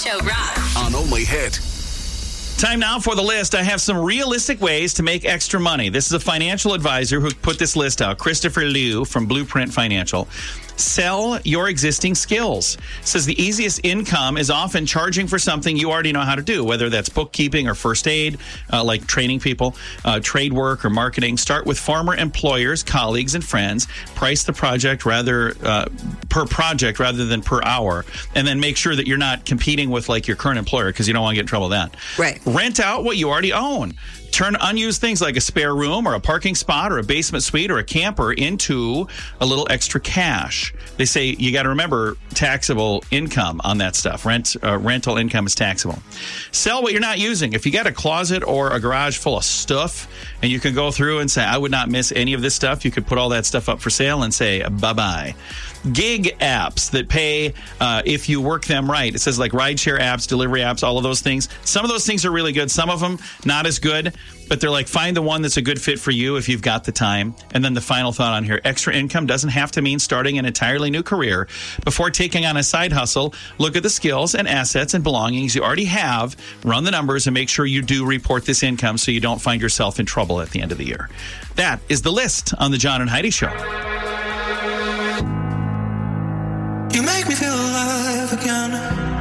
Show rocks. On Only Hit. Time now for the list. I have some realistic ways to make extra money. This is a financial advisor who put this list out, Christopher Liu from Blueprint Financial. Sell your existing skills. Says the easiest income is often charging for something you already know how to do, whether that's bookkeeping or first aid, like training people, trade work or marketing. Start with former employers, colleagues, and friends. Price the project per project rather than per hour. And then make sure that you're not competing with like your current employer because you don't want to get in trouble with that. Right. Rent out what you already own. Turn unused things like a spare room or a parking spot or a basement suite or a camper into a little extra cash. They say you got to remember taxable income on that stuff. Rental income is taxable. Sell what you're not using. If you got a closet or a garage full of stuff and you can go through and say, I would not miss any of this stuff, you could put all that stuff up for sale and say, bye-bye. Gig apps that pay if you work them right. It says like rideshare apps, delivery apps, all of those things. Some of those things are really good. Some of them not as good, but they're like find the one that's a good fit for you if you've got the time. And then the final thought on here, extra income doesn't have to mean starting an entirely new career. Before taking on a side hustle, look at the skills and assets and belongings you already have, run the numbers, and make sure you do report this income so you don't find yourself in trouble at the end of the year. That is the list on the John and Heidi Show. You make me feel alive again.